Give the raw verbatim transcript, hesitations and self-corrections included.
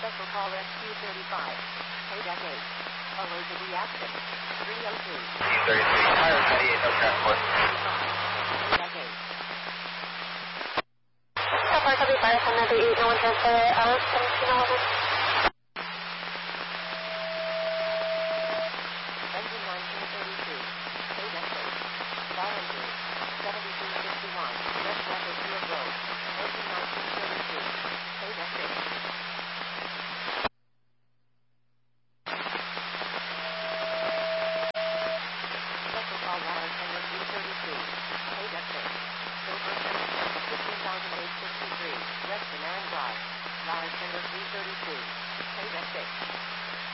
Special call S Q thirty-five. Kodak eight. Allergic reaction. three oh three. Q thirty-three, Tyler ninety-eight, no transport. Kodak eight. Airport W five, ninety-eight, no one transport, Alice, seventeen eleven.